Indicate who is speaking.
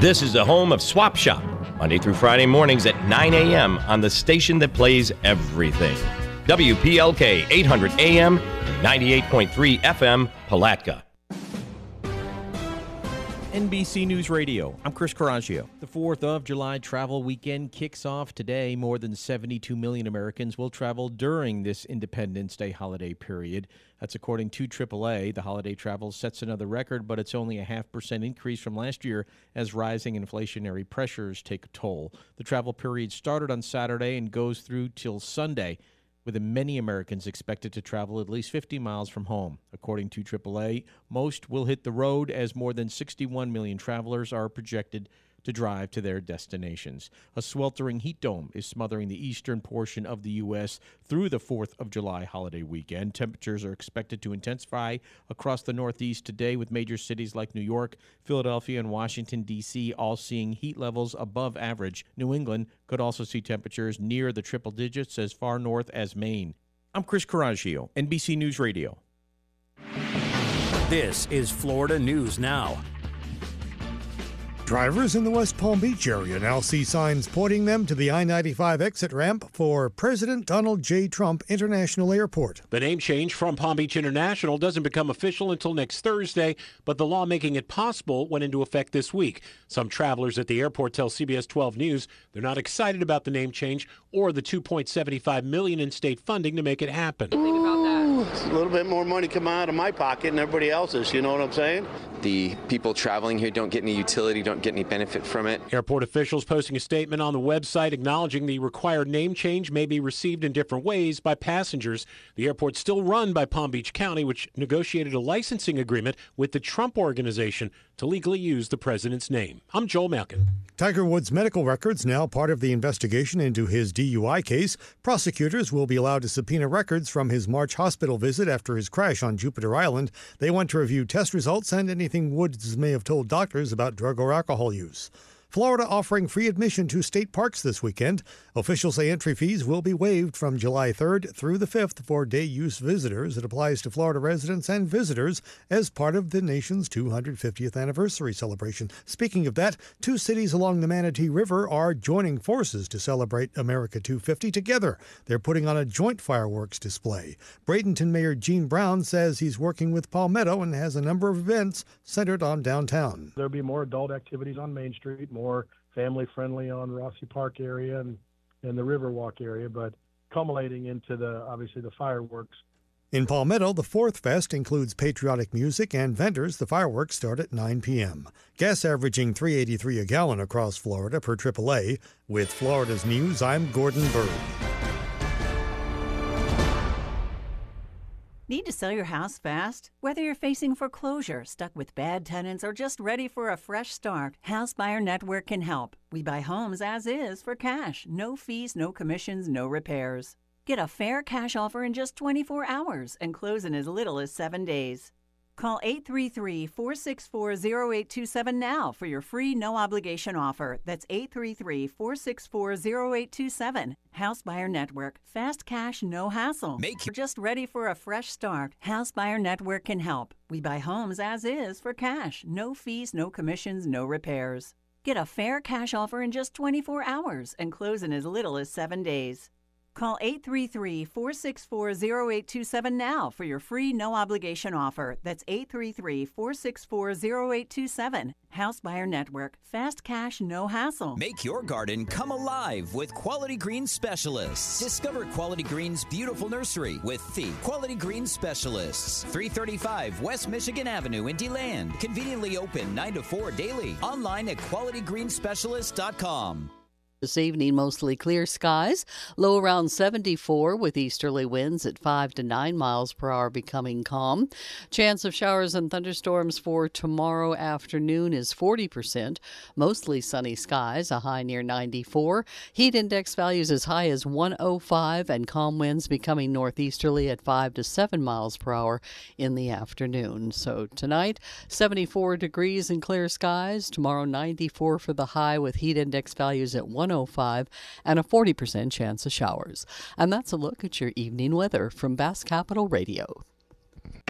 Speaker 1: This is the home of Swap Shop, Monday through Friday mornings at 9 a.m. on the station that plays everything. WPLK 800 AM, 98.3 FM, Palatka.
Speaker 2: NBC News Radio, I'm Chris Coraggio. The 4th of July travel weekend kicks off today. More than 72 million Americans will travel during this Independence Day holiday period. That's according to AAA. The holiday travel sets another record, but it's only a 0.5% increase from last year as rising inflationary pressures take a toll. The travel period started on Saturday and goes through till Sunday, with many Americans expected to travel at least 50 miles from home. According to AAA, most will hit the road as more than 61 million travelers are projected to drive to their destinations. A sweltering heat dome is smothering the eastern portion of the U.S. through the 4th of July holiday weekend. Temperatures are expected to intensify across the Northeast today, with major cities like New York, Philadelphia, and Washington, D.C. all seeing heat levels above average. New England could also see temperatures near the triple digits as far north as Maine. I'm Chris Coraggio, NBC News Radio.
Speaker 3: This is Florida News Now.
Speaker 4: Drivers in the West Palm Beach area now see signs pointing them to the I-95 exit ramp for President Donald J. Trump International Airport.
Speaker 5: The name change from Palm Beach International doesn't become official until next Thursday, but the law making it possible went into effect this week. Some travelers at the airport tell CBS 12 News they're not excited about the name change or the $2.75 million in state funding to make it happen.
Speaker 6: It's a little bit more money coming out of my pocket than everybody else's, you know what I'm saying?
Speaker 7: The people traveling here don't get any utility, don't get any benefit from it.
Speaker 5: Airport officials posting a statement on the website acknowledging the required name change may be received in different ways by passengers. The airport's still run by Palm Beach County, which negotiated a licensing agreement with the Trump Organization to legally use the president's name. I'm Joel Malkin.
Speaker 4: Tiger Woods' medical records now part of the investigation into his DUI case. Prosecutors will be allowed to subpoena records from his March hospital visit after his crash on Jupiter Island. They want to review test results and anything Woods may have told doctors about drug or alcohol use. Florida offering free admission to state parks this weekend. Officials say entry fees will be waived from July 3rd through the 5th for day-use visitors. It applies to Florida residents and visitors as part of the nation's 250th anniversary celebration. Speaking of that, two cities along the Manatee River are joining forces to celebrate America 250 together. They're putting on a joint fireworks display. Bradenton Mayor Gene Brown says he's working with Palmetto and has a number of events centered on downtown.
Speaker 8: There'll be more adult activities on Main Street, more family-friendly on Rossi Park area and the Riverwalk area, but culminating into obviously the fireworks.
Speaker 4: In Palmetto, the Fourth Fest includes patriotic music and vendors. The fireworks start at 9 p.m. Gas averaging $3.83 a gallon across Florida per AAA. With Florida's News, I'm Gordon Bird.
Speaker 9: Need to sell your house fast? Whether you're facing foreclosure, stuck with bad tenants, or just ready for a fresh start, House Buyer Network can help. We buy homes as is for cash. No fees, no commissions, no repairs. Get a fair cash offer in just 24 hours and close in as little as 7 days. Call 833-464-0827 now for your free no-obligation offer. That's 833-464-0827. House Buyer Network. Fast cash, no hassle. We're just ready for a fresh start. House Buyer Network can help. We buy homes as is for cash. No fees, no commissions, no repairs. Get a fair cash offer in just 24 hours and close in as little as 7 days. Call 833-464-0827 now for your free no-obligation offer. That's 833-464-0827. House Buyer Network. Fast cash, no hassle.
Speaker 3: Make your garden come alive with Quality Green Specialists. Discover Quality Green's beautiful nursery with the Quality Green Specialists. 335 West Michigan Avenue in DeLand. Conveniently open 9 to 4 daily. Online at qualitygreensspecialist.com.
Speaker 10: This evening, mostly clear skies, low around 74 with easterly winds at 5 to 9 miles per hour becoming calm. Chance of showers and thunderstorms for tomorrow afternoon is 40%. Mostly sunny skies, a high near 94. Heat index values as high as 105 and calm winds becoming northeasterly at 5 to 7 miles per hour in the afternoon. So tonight, 74 degrees and clear skies. Tomorrow, 94 for the high with heat index values at 105 and a 40% chance of showers. And that's a look at your evening weather from Bass Capital Radio.